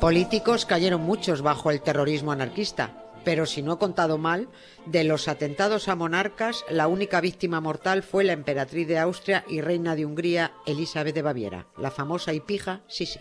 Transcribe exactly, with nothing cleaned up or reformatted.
Políticos cayeron muchos bajo el terrorismo anarquista, pero si no he contado mal, de los atentados a monarcas, la única víctima mortal fue la emperatriz de Austria y reina de Hungría, Elizabeth de Baviera, la famosa y pija Sisi.